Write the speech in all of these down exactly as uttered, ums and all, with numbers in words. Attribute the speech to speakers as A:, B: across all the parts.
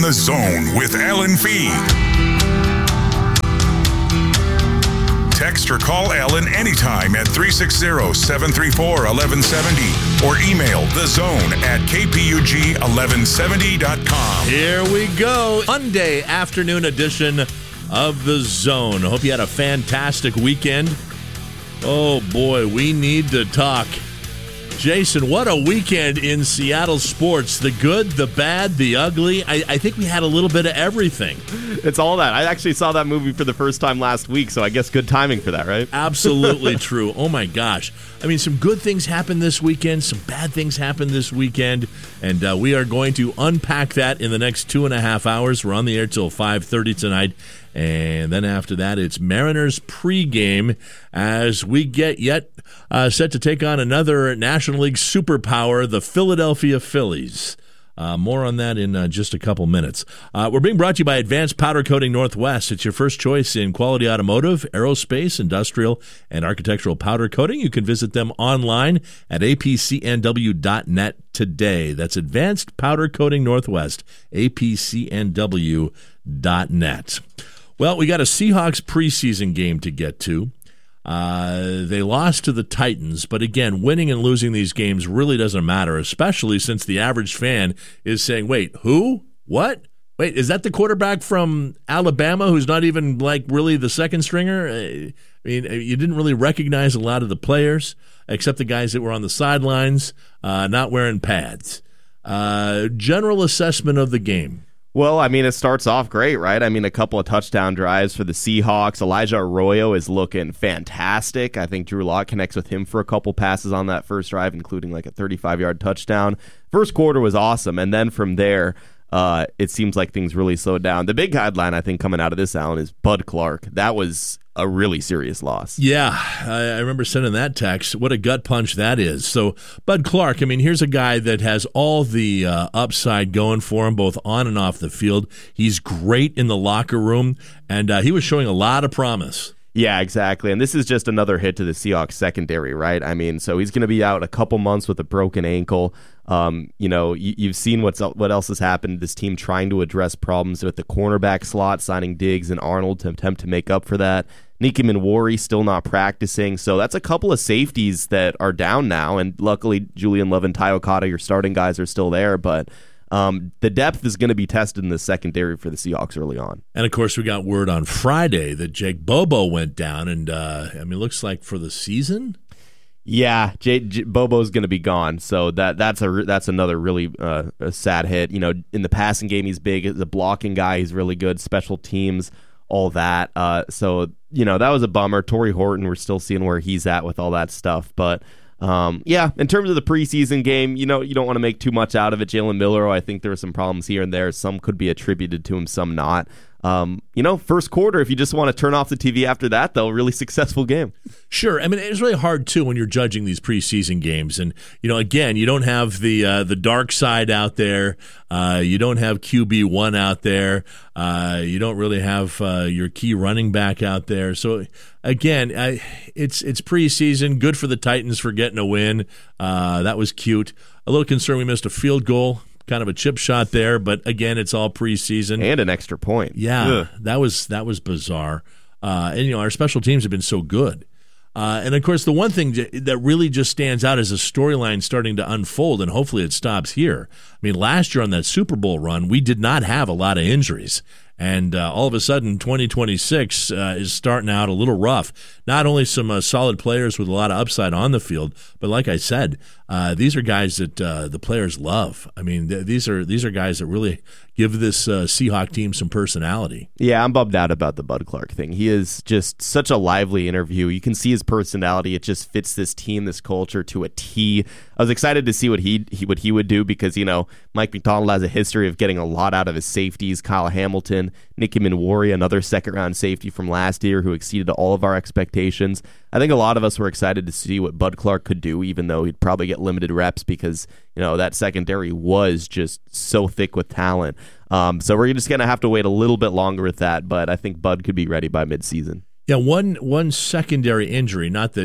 A: In the Zone with Alan Fee. Text or call Alan anytime at three six zero, seven three four, one one seven zero or email thezone at k p u g eleven seventy dot com.
B: Here we go. Monday afternoon edition of The Zone. Hope you had a fantastic weekend. Oh, boy, we need to talk. Jason, what a weekend in Seattle sports. The good, the bad, the ugly. I, I think we had a little bit of everything.
C: It's all that. I actually saw that movie for the first time last week, so I guess good timing for that, right?
B: Absolutely true. Oh, my gosh. I mean, some good things happened this weekend. Some bad things happened this weekend. And uh, we are going to unpack that in the next two and a half hours. We're on the air till five thirty tonight. And then after that, it's Mariners pregame as we get yet uh, set to take on another National League superpower, the Philadelphia Phillies. Uh, more on that in uh, just a couple minutes. Uh, we're being brought to you by Advanced Powder Coating Northwest. It's your first choice in quality automotive, aerospace, industrial, and architectural powder coating. You can visit them online at a p c n w dot net today. That's Advanced Powder Coating Northwest, a p c n w dot net. Well, we got a Seahawks preseason game to get to. Uh, they lost to the Titans, but again, winning and losing these games really doesn't matter, especially since the average fan is saying, wait, who? What? Wait, is that the quarterback from Alabama who's not even like really the second stringer? I mean, you didn't really recognize a lot of the players, except the guys that were on the sidelines, uh, not wearing pads. Uh, general assessment of the game.
C: Well, I mean, it starts off great, right? I mean, a couple of touchdown drives for the Seahawks. Elijah Arroyo is looking fantastic. I think Drew Lock connects with him for a couple passes on that first drive, including like a thirty-five-yard touchdown. First quarter was awesome, and then from there, uh, it seems like things really slowed down. The big headline, I think, coming out of this, Alan, is Bud Clark. That was a really serious loss.
B: Yeah, I, I remember sending that text. What a gut punch that is. So, Bud Clark, I mean, here's a guy that has all the uh, upside going for him, both on and off the field. He's great in the locker room, and uh, he was showing a lot of promise.
C: Yeah, exactly. And this is just another hit to the Seahawks secondary, right? I mean, so he's going to be out a couple months with a broken ankle. Um, you know, you, you've seen what's what else has happened. This team trying to address problems with the cornerback slot, signing Diggs and Arnold to attempt to make up for that. Nicky Minwari still not practicing. So that's a couple of safeties that are down now. And luckily, Julian Love and Ty Okada, your starting guys, are still there. But Um, the depth is going to be tested in the secondary for the Seahawks early on.
B: And, of course, we got word on Friday that Jake Bobo went down, and, uh, I mean, it looks like for the season?
C: Yeah, J- J- Bobo's going to be gone, so that that's a that's another really uh, a sad hit. You know, in the passing game, he's big. As a blocking guy, he's really good. Special teams, all that. Uh, so, you know, that was a bummer. Torrey Horton, we're still seeing where he's at with all that stuff, but Um, yeah, in terms of the preseason game, you know, you don't want to make too much out of it. Jalen Miller, I think there were some problems here and there. Some could be attributed to him, some not. Um, you know, first quarter, if you just want to turn off the T V after that, though, really successful game.
B: Sure. I mean, it's really hard, too, when you're judging these preseason games. And, you know, again, you don't have the uh, the dark side out there. Uh, you don't have Q B one out there. Uh, you don't really have uh, your key running back out there. So, again, I, it's it's preseason. Good for the Titans for getting a win. Uh, that was cute. A little concerned we missed a field goal. Kind of a chip shot there, but again, it's all preseason
C: and an extra point.
B: Yeah,
C: Ugh.
B: that was that was bizarre. Uh, and you know, our special teams have been so good. Uh, and of course, the one thing that really just stands out is a storyline starting to unfold, and hopefully, it stops here. I mean, last year on that Super Bowl run, we did not have a lot of injuries. And uh, all of a sudden, twenty twenty-six uh, is starting out a little rough. Not only some uh, solid players with a lot of upside on the field, but like I said, uh, these are guys that uh, the players love. I mean, th- these are these are guys that really give this uh, Seahawk team some personality.
C: Yeah, I'm bummed out about the Bud Clark thing. He is just such a lively interview. You can see his personality. It just fits this team, this culture to a T. I was excited to see what he, he what he would do because, you know, Mike McDonald has a history of getting a lot out of his safeties. Kyle Hamilton, Nicky Minwari, another second-round safety from last year who exceeded all of our expectations. I think a lot of us were excited to see what Bud Clark could do, even though he'd probably get limited reps because, you know, that secondary was just so thick with talent. Um, so we're just going to have to wait a little bit longer with that, but I think Bud could be ready by midseason.
B: Yeah, one one secondary injury, not that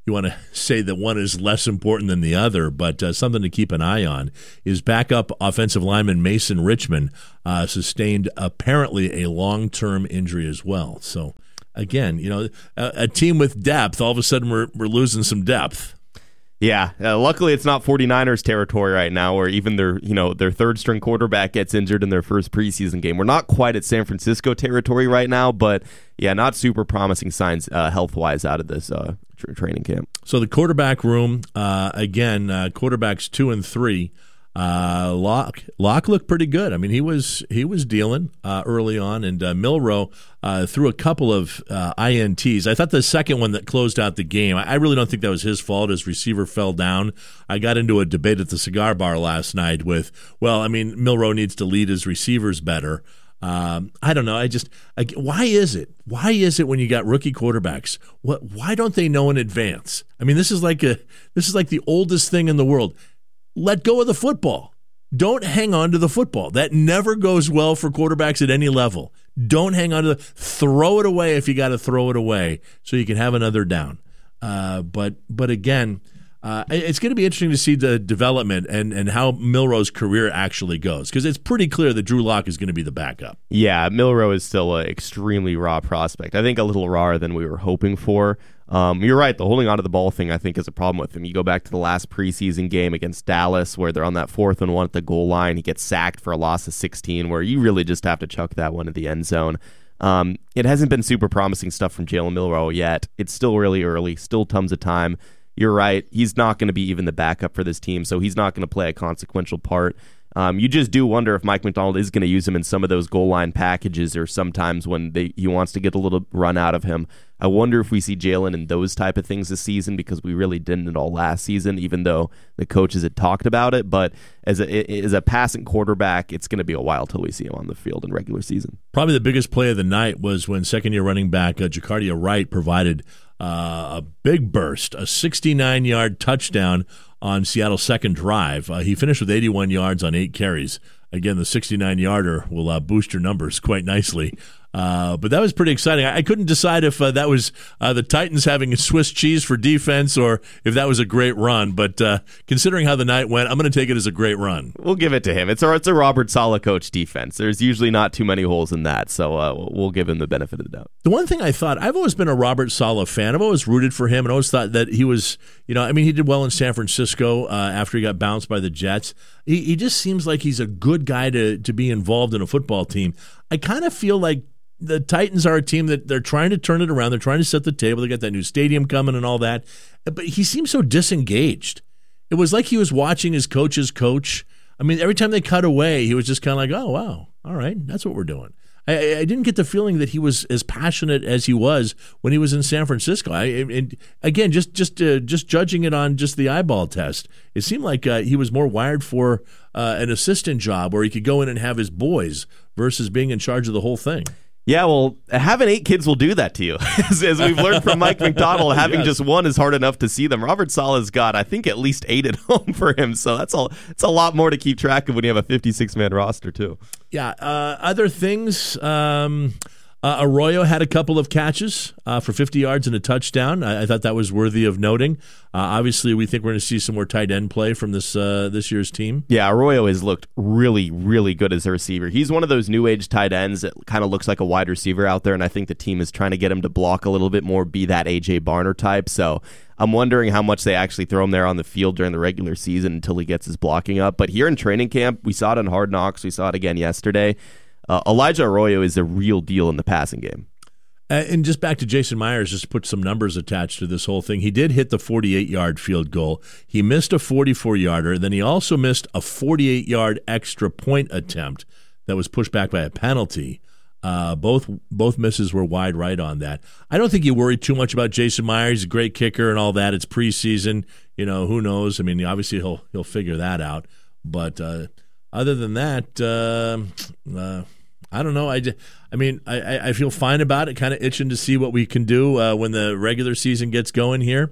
B: you want to say that one is less important than the other, but uh, something to keep an eye on is backup offensive lineman Mason Richman uh, sustained apparently a long-term injury as well. So, again, you know, a, a team with depth, all of a sudden we're we're losing some depth.
C: Yeah, uh, luckily it's not 49ers territory right now where even their, you know, their third string quarterback gets injured in their first preseason game. We're not quite at San Francisco territory right now, but yeah, not super promising signs uh, health-wise out of this uh, tra- training camp.
B: So the quarterback room, uh, again, uh, quarterbacks two and three. Uh, Locke, Locke looked pretty good. I mean, he was he was dealing uh, early on, and uh, Milroe uh, threw a couple of uh, I N Ts. I thought the second one that closed out the game, I, I really don't think that was his fault. His receiver fell down. I got into a debate at the cigar bar last night with, well, I mean, Milroe needs to lead his receivers better. Um, I don't know. I just I, why is it? Why is it when you got rookie quarterbacks? What? Why don't they know in advance? I mean, this is like a this is like the oldest thing in the world. Let go of the football. Don't hang on to the football. That never goes well for quarterbacks at any level. Don't hang on to the throw it away if you got to throw it away so you can have another down. Uh, but but again, uh, it's going to be interesting to see the development and, and how Milroe's career actually goes, because it's pretty clear that Drew Lock is going to be the backup.
C: Yeah, Milroe is still an extremely raw prospect. I think a little rawer than we were hoping for. Um, you're right. The holding onto the ball thing, I think, is a problem with him. You go back to the last preseason game against Dallas where they're on that fourth and one at the goal line. He gets sacked for a loss of sixteen where you really just have to chuck that one in the end zone. Um, it hasn't been super promising stuff from Jalen Milroe yet. It's still really early, still tons of time. You're right. He's not going to be even the backup for this team, so he's not going to play a consequential part. Um, you just do wonder if Mike Macdonald is going to use him in some of those goal line packages or sometimes when they, he wants to get a little run out of him. I wonder if we see Jalen in those type of things this season because we really didn't at all last season, even though the coaches had talked about it. But as a, as a passing quarterback, it's going to be a while till we see him on the field in regular season.
B: Probably the biggest play of the night was when second-year running back uh, Jacardia Wright provided uh, a big burst, a sixty-nine-yard touchdown on Seattle's second drive. Uh, he finished with eighty-one yards on eight carries. Again, the sixty-nine-yarder will uh, boost your numbers quite nicely. Uh, but that was pretty exciting. I, I couldn't decide if uh, that was uh, the Titans having a Swiss cheese for defense or if that was a great run. But uh, considering how the night went, I'm going to take it as a great run.
C: We'll give it to him. It's a, it's a Robert Saleh coach defense. There's usually not too many holes in that, so uh, we'll give him the benefit of the doubt.
B: The one thing I thought, I've always been a Robert Saleh fan. I've always rooted for him and always thought that he was, you know, I mean, he did well in San Francisco uh, after he got bounced by the Jets. He, he just seems like he's a good guy to, to be involved in a football team. I kind of feel like the Titans are a team that they're trying to turn it around. They're trying to set the table. They got that new stadium coming and all that. But he seems so disengaged. It was like he was watching his coach's coach. I mean, every time they cut away, he was just kind of like, oh, wow, all right, that's what we're doing. I, I didn't get the feeling that he was as passionate as he was when he was in San Francisco. I, and again, just just uh, just judging it on just the eyeball test, it seemed like uh, he was more wired for uh, an assistant job where he could go in and have his boys versus being in charge of the whole thing.
C: Yeah, well, having eight kids will do that to you. as, as we've learned from Mike Macdonald, having yes. just one is hard enough to see them. Robert Saleh's got, I think, at least eight at home for him. So that's all. It's a lot more to keep track of when you have a fifty-six man roster, too.
B: Yeah. Uh, other things, um, uh, Arroyo had a couple of catches uh, for fifty yards and a touchdown. I, I thought that was worthy of noting. Uh, obviously, we think we're going to see some more tight end play from this uh, this year's team.
C: Yeah, Arroyo has looked really, really good as a receiver. He's one of those new age tight ends that kind of looks like a wide receiver out there, and I think the team is trying to get him to block a little bit more, be that A J Barner type. So I'm wondering how much they actually throw him there on the field during the regular season until he gets his blocking up. But here in training camp, we saw it on Hard Knocks. We saw it again yesterday. Uh, Elijah Arroyo is a real deal in the passing game.
B: Uh, and just back to Jason Myers, just to put some numbers attached to this whole thing. He did hit the forty-eight-yard field goal. He missed a forty-four-yarder. Then he also missed a forty-eight-yard extra point attempt that was pushed back by a penalty. Uh, both both misses were wide right on that. I don't think you worry too much about Jason Myers. He's a great kicker and all that. It's preseason. You know, who knows? I mean, obviously he'll he'll figure that out. But uh, other than that, uh, uh, I don't know. I, I mean, I, I feel fine about it, kind of itching to see what we can do uh, when the regular season gets going here.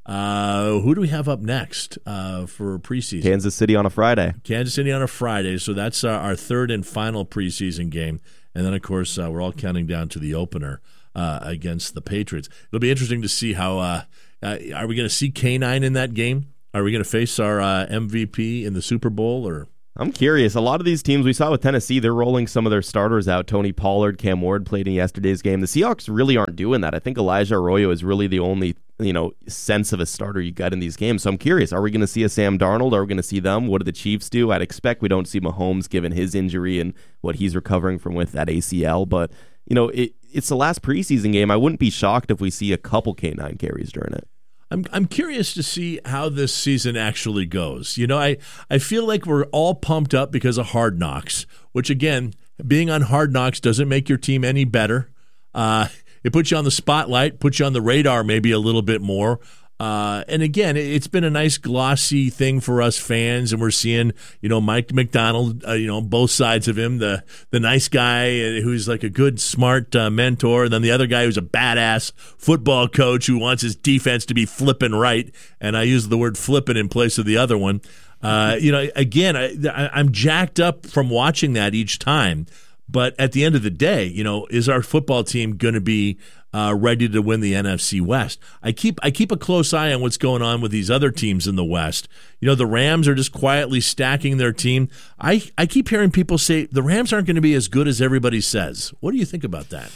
B: Uh, who do we have up next uh, for preseason?
C: Kansas City on a Friday.
B: Kansas City on a Friday. So that's our, our third and final preseason game. And then, of course, uh, we're all counting down to the opener uh, against the Patriots. It'll be interesting to see how uh, Uh, are we going to see K nine in that game? Are we going to face our uh, M V P in the Super Bowl? Or
C: I'm curious. A lot of these teams we saw with Tennessee, they're rolling some of their starters out. Tony Pollard, Cam Ward played in yesterday's game. The Seahawks really aren't doing that. I think Elijah Arroyo is really the only, you know, sense of a starter you got in these games. So I'm curious. Are we going to see a Sam Darnold? Are we going to see them? What do the Chiefs do? I'd expect we don't see Mahomes given his injury and what he's recovering from with that A C L. But, you know, it, it's the last preseason game. I wouldn't be shocked if we see a couple K nine carries during it.
B: I'm I'm curious to see how this season actually goes. You know, I, I feel like we're all pumped up because of Hard Knocks, which, again, being on Hard Knocks doesn't make your team any better. Uh, it puts you on the spotlight, puts you on the radar maybe a little bit more. Uh, and again, it's been a nice glossy thing for us fans, and we're seeing, you know, Mike McDonald, uh, you know, both sides of him, the the nice guy who's like a good, smart uh, mentor, and then the other guy who's a badass football coach who wants his defense to be flipping right, and I use the word flipping in place of the other one. Uh, you know, again, I, I'm jacked up from watching that each time. But at the end of the day, you know, is our football team going to be uh, ready to win the N F C West? I keep I keep a close eye on what's going on with these other teams in the West. You know, the Rams are just quietly stacking their team. I, I keep hearing people say the Rams aren't going to be as good as everybody says. What do you think about that?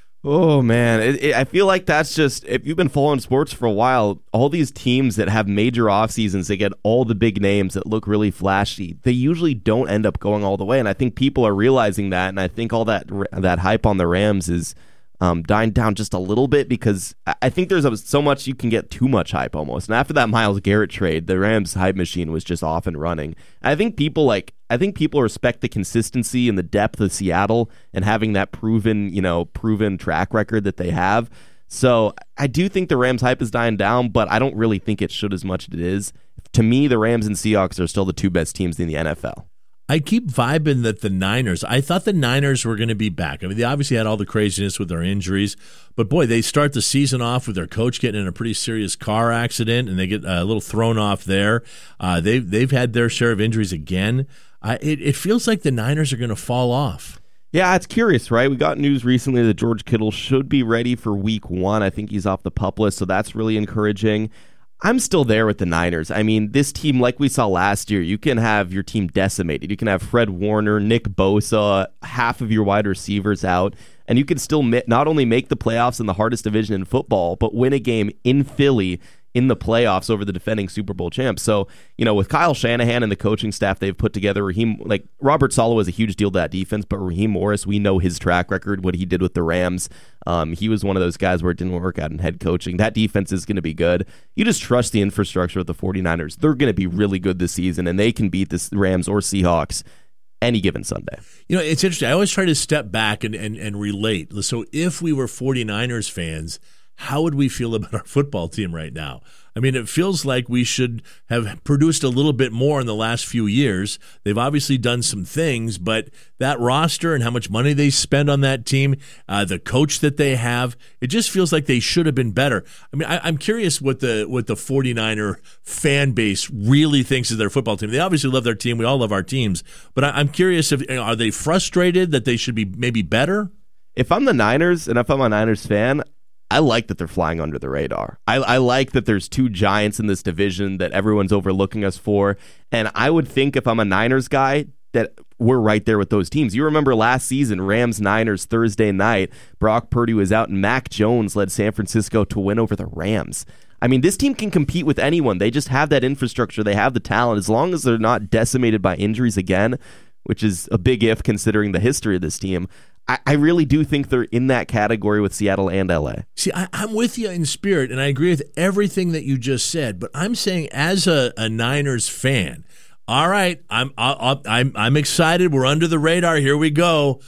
C: Oh, man. It, it, I feel like that's just, if you've been following sports for a while, all these teams that have major off seasons, they get all the big names that look really flashy. They usually don't end up going all the way. And I think people are realizing that. And I think all that that hype on the Rams is um, dying down just a little bit, because I think there's a, so much you can get too much hype almost. And after that Myles Garrett trade, the Rams hype machine was just off and running. I think people like, I think people respect the consistency and the depth of Seattle and having that proven, you know, proven track record that they have. So I do think the Rams hype is dying down, but I don't really think it should as much as it is. To me, the Rams and Seahawks are still the two best teams in the N F L.
B: I keep vibing that the Niners, I thought the Niners were going to be back. I mean, they obviously had all the craziness with their injuries, but boy, they start the season off with their coach getting in a pretty serious car accident, and they get a little thrown off there. Uh, they've, they've had their share of injuries again. Uh, it, it feels like the Niners are going to fall off.
C: Yeah, it's curious, right? We got news recently that George Kittle should be ready for week one. I think he's off the PUP list, so that's really encouraging. I'm still there with the Niners. I mean, this team, like we saw last year, you can have your team decimated. You can have Fred Warner, Nick Bosa, half of your wide receivers out, and you can still ma- not only make the playoffs in the hardest division in football, but win a game in Philly in the playoffs over the defending Super Bowl champs. So, you know, with Kyle Shanahan and the coaching staff they've put together, Raheem, like Robert Saleh was a huge deal to that defense, but Raheem Morris, we know his track record, what he did with the Rams. Um, he was one of those guys where it didn't work out in head coaching. That defense is going to be good. You just trust the infrastructure of the 49ers. They're going to be really good this season, and they can beat the Rams or Seahawks any given Sunday.
B: You know, it's interesting. I always try to step back and, and, and relate. So if we were 49ers fans, how would we feel about our football team right now? I mean, it feels like we should have produced a little bit more in the last few years. They've obviously done some things, but that roster and how much money they spend on that team, uh, the coach that they have, it just feels like they should have been better. I mean, I, I'm curious what the what the 49er fan base really thinks of their football team. They obviously love their team. We all love our teams. But I, I'm curious, if are they frustrated that they should be maybe better?
C: If I'm the Niners and if I'm a Niners fan, I like that they're flying under the radar. I, I like that there's two giants in this division that everyone's overlooking us for. And I would think if I'm a Niners guy that we're right there with those teams. You remember last season, Rams-Niners Thursday night, Brock Purdy was out and Mac Jones led San Francisco to win over the Rams. I mean, this team can compete with anyone. They just have that infrastructure. They have the talent. As long as they're not decimated by injuries again, which is a big if considering the history of this team, I, I really do think they're in that category with Seattle and L A.
B: See, I, I'm with you in spirit, and I agree with everything that you just said. But I'm saying, as a, a Niners fan, all right, I'm I'll, I'm I'm excited. We're under the radar. Here we go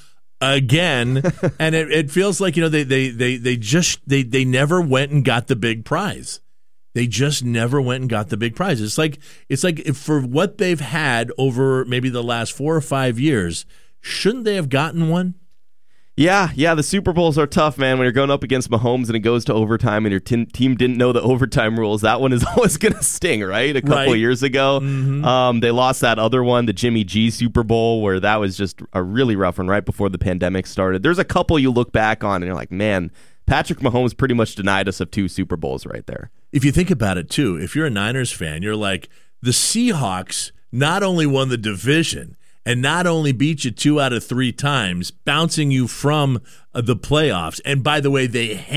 B: again, and it, it feels like, you know, they they they they just they they never went and got the big prize. They just never went and got the big prize. It's like it's like if for what they've had over maybe the last four or five years, shouldn't they have gotten one?
C: Yeah, yeah, the Super Bowls are tough, man. When you're going up against Mahomes and it goes to overtime and your t- team didn't know the overtime rules, that one is always going to sting, right? A couple
B: right.
C: of years ago,
B: mm-hmm.
C: um, they lost that other one, the Jimmy G Super Bowl, where that was just a really rough one right before the pandemic started. There's a couple you look back on and you're like, man, Patrick Mahomes pretty much denied us of two Super Bowls right there.
B: if you think about it, too, if you're a Niners fan, you're like, the Seahawks not only won the division and not only beat you two out of three times, bouncing you from uh, the playoffs, and by the way, they